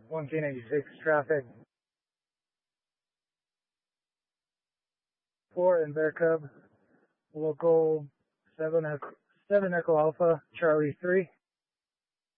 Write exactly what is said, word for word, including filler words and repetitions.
one K ninety-six traffic. four in Bear Cub, local seven, seven Echo Alpha, Charlie three.